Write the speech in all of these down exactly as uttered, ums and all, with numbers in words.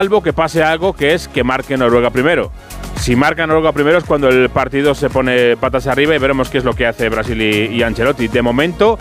salvo que pase algo, que es que marque Noruega primero. Si marca Noruega primero es cuando el partido se pone patas arriba y veremos qué es lo que hace Brasil y, y Ancelotti. De momento,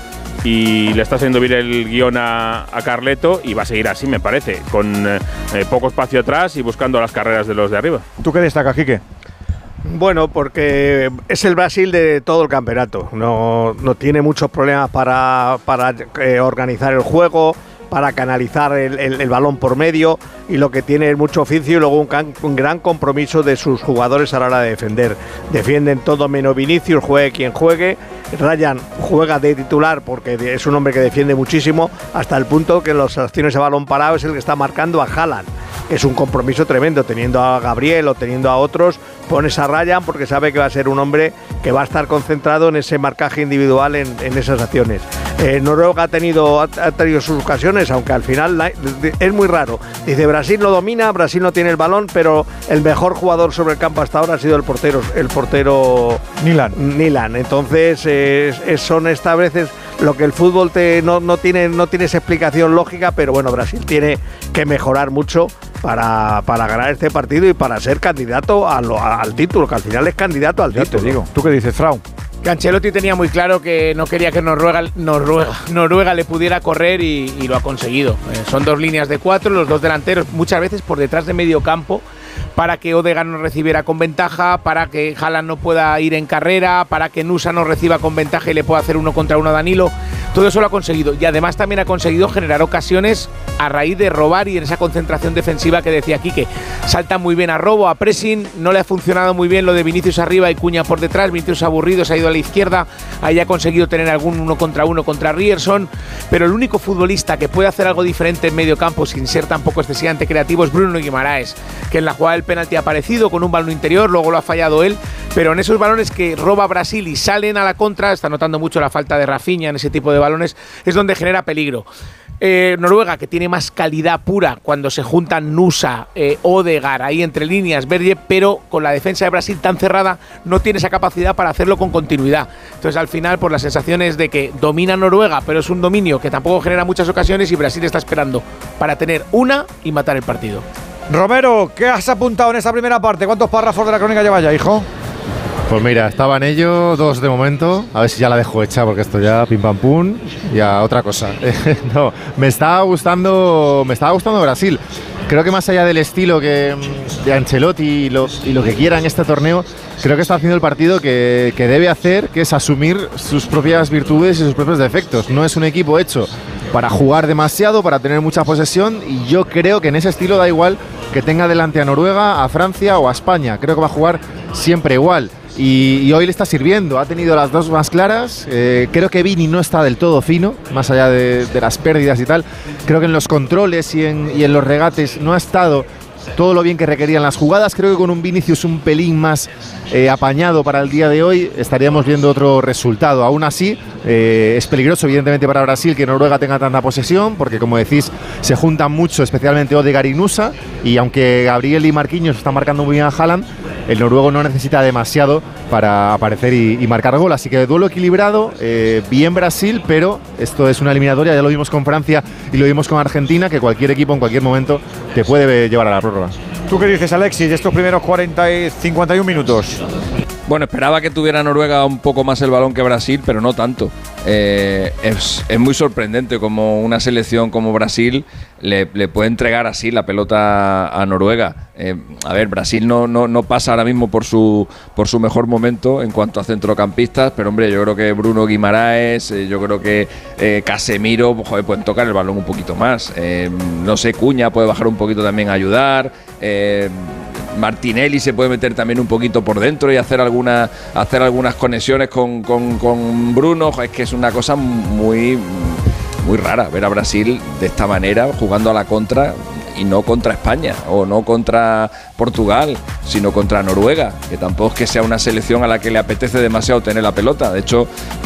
y le está haciendo bien el guión a, a Carleto, y va a seguir así, me parece, con eh, poco espacio atrás y buscando las carreras de los de arriba. ¿Tú qué destacas, Quique? Bueno, porque es el Brasil de todo el campeonato. No, no tiene muchos problemas para, para eh, organizar el juego, para canalizar el, el, el balón por medio, y lo que tiene es mucho oficio y luego un, can, un gran compromiso de sus jugadores a la hora de defender. Defienden todo menos Vinicius, juegue quien juegue. Ryan juega de titular porque es un hombre que defiende muchísimo, hasta el punto que en las acciones a balón parado es el que está marcando a Haaland. Es un compromiso tremendo, teniendo a Gabriel o teniendo a otros, pones a Ryan porque sabe que va a ser un hombre que va a estar concentrado en ese marcaje individual en, en esas acciones. Eh, Noruega ha tenido, ha, ha tenido sus ocasiones, aunque al final la, es muy raro. Dice, Brasil lo domina, Brasil no tiene el balón, pero el mejor jugador sobre el campo hasta ahora ha sido el portero, el portero Nilan. Nilan. Entonces es, es, son estas veces lo que el fútbol te, no, no, tiene, no tiene esa explicación lógica, pero bueno, Brasil tiene que mejorar mucho para, para ganar este partido y para ser candidato a lo, a, al título, que al final es candidato al ya título. Te digo. ¿Tú qué dices, Frau? Que Ancelotti tenía muy claro que no quería que Noruega, Noruega, Noruega le pudiera correr y, y lo ha conseguido. Eh, son dos líneas de cuatro, los dos delanteros muchas veces por detrás de medio campo, para que Odegaard no recibiera con ventaja, para que Haaland no pueda ir en carrera, para que Nusa no reciba con ventaja y le pueda hacer uno contra uno a Danilo. Todo eso lo ha conseguido, y además también ha conseguido generar ocasiones a raíz de robar y en esa concentración defensiva que decía Quique. Salta muy bien a robo, a pressing, no le ha funcionado muy bien lo de Vinicius arriba y Cuña por detrás. Vinicius aburrido, se ha ido a la izquierda, ahí ha conseguido tener algún uno contra uno contra Ryerson, pero el único futbolista que puede hacer algo diferente en medio campo sin ser tampoco excesivamente creativo es Bruno Guimaraes, que en la jugada del penalti ha aparecido con un balón interior, luego lo ha fallado él, pero en esos balones que roba Brasil y salen a la contra, está notando mucho la falta de Rafinha en ese tipo de balones, es donde genera peligro. Eh, Noruega, que tiene más calidad pura cuando se juntan Nusa, eh, Odegaard, ahí entre líneas, Berge, pero con la defensa de Brasil tan cerrada no tiene esa capacidad para hacerlo con continuidad. Entonces al final, por las sensaciones de que domina Noruega, pero es un dominio que tampoco genera muchas ocasiones, y Brasil está esperando para tener una y matar el partido. Romero, ¿qué has apuntado en esta primera parte? ¿Cuántos párrafos de la crónica lleva ya, hijo? Pues mira, estaba en ello, dos de momento. A ver si ya la dejo hecha, porque esto ya pim pam pum y a otra cosa. No, me estaba gustando, me estaba gustando Brasil. Creo que más allá del estilo que de Ancelotti y lo, y lo que quiera en este torneo, creo que está haciendo el partido que, que debe hacer, que es asumir sus propias virtudes y sus propios defectos. No es un equipo hecho para jugar demasiado, para tener mucha posesión, y yo creo que en ese estilo da igual que tenga delante a Noruega, a Francia o a España. Creo que va a jugar siempre igual. Y, y hoy le está sirviendo, ha tenido las dos más claras. Eh, creo que Vini no está del todo fino, más allá de, de las pérdidas y tal. Creo que en los controles y en, y en los regates no ha estado todo lo bien que requerían las jugadas. Creo que con un Vinicius un pelín más eh, apañado para el día de hoy estaríamos viendo otro resultado. Aún así, eh, es peligroso evidentemente para Brasil que Noruega tenga tanta posesión, porque como decís, se juntan mucho, especialmente Odegaard y Nusa, y aunque Gabriel y Marquinhos están marcando muy bien a Haaland, el noruego no necesita demasiado para aparecer y, y marcar gol. Así que duelo equilibrado, eh, bien Brasil, pero esto es una eliminatoria, ya lo vimos con Francia y lo vimos con Argentina, que cualquier equipo en cualquier momento te puede llevar a la prórroga. ¿Tú qué dices, Alexis, de estos primeros cuarenta y cincuenta y un minutos? Bueno, esperaba que tuviera Noruega un poco más el balón que Brasil, pero no tanto. Eh, es, es muy sorprendente como una selección como Brasil le, le puede entregar así la pelota a Noruega. Eh, a ver, Brasil no, no, no pasa ahora mismo por su, por su mejor momento en cuanto a centrocampistas, pero hombre, yo creo que Bruno Guimaraes, eh, yo creo que eh, Casemiro, joder, pueden tocar el balón un poquito más. Eh, no sé, Cuña puede bajar un poquito también a ayudar. Eh, Martinelli se puede meter también un poquito por dentro y hacer, alguna, hacer algunas conexiones con, con, con Bruno. Es que es una cosa muy, muy rara ver a Brasil de esta manera, jugando a la contra, y no contra España o no contra Portugal, sino contra Noruega, que tampoco es que sea una selección a la que le apetece demasiado tener la pelota. De hecho,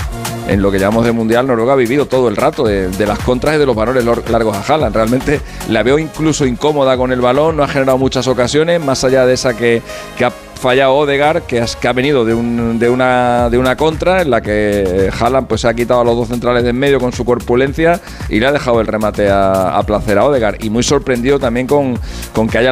en lo que llamamos de Mundial, Noruega ha vivido todo el rato de, de las contras y de los balones largos a Haaland. Realmente la veo incluso incómoda con el balón, no ha generado muchas ocasiones, más allá de esa que, que ha fallado Odegaard, que, has, que ha venido de, un, de, una, de una contra en la que Haaland pues, se ha quitado a los dos centrales de en medio con su corpulencia y le ha dejado el remate a, a placer a Odegaard. Y muy sorprendido también con, con que haya